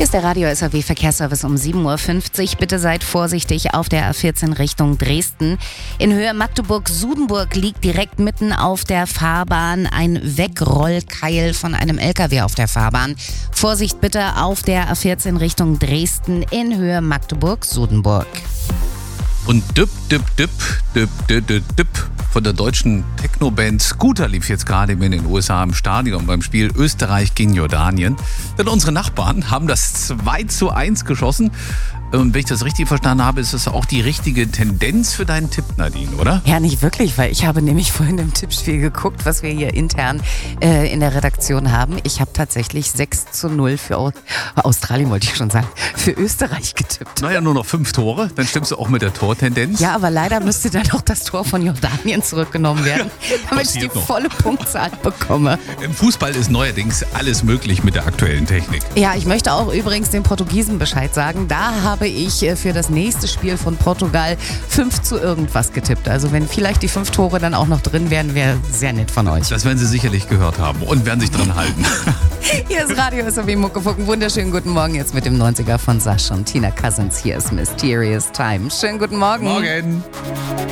Hier ist der Radio-SAW-Verkehrsservice um 7.50 Uhr. Bitte seid vorsichtig auf der A14 Richtung Dresden. In Höhe Magdeburg-Sudenburg liegt direkt mitten auf der Fahrbahn ein Wegrollkeil von einem LKW auf der Fahrbahn. Vorsicht bitte auf der A14 Richtung Dresden in Höhe Magdeburg-Sudenburg. Und Düpp von der deutschen Techno-Band Scooter lief jetzt gerade in den USA im Stadion beim Spiel Österreich gegen Jordanien. Denn unsere Nachbarn haben das 2:1 geschossen. Und wenn ich das richtig verstanden habe, ist das auch die richtige Tendenz für deinen Tipp, Nadine, oder? Ja, nicht wirklich, weil ich habe nämlich vorhin im Tippspiel geguckt, was wir hier intern in der Redaktion haben. Ich habe tatsächlich 6:0 für Australien, wollte ich schon sagen, für Österreich getippt. Naja, nur noch 5 Tore, dann stimmst du auch mit der Tortendenz. Ja, aber leider müsste dann auch das Tor von Jordanien zurückgenommen werden, damit ich die volle Punktzahl bekomme. Im Fußball ist neuerdings alles möglich mit der aktuellen Technik. Ja, ich möchte auch übrigens den Portugiesen Bescheid sagen. Da habe ich für das nächste Spiel von Portugal 5 irgendwas getippt. Also wenn vielleicht die 5 Tore dann auch noch drin wären, wäre sehr nett von euch. Das werden Sie sicherlich gehört haben und werden sich dran halten. Hier ist Radio SAW Muckefuck. Wunderschönen guten Morgen jetzt mit dem 90er von Sascha und Tina Cousins. Hier ist Mysterious Time. Schönen guten Morgen. Morgen.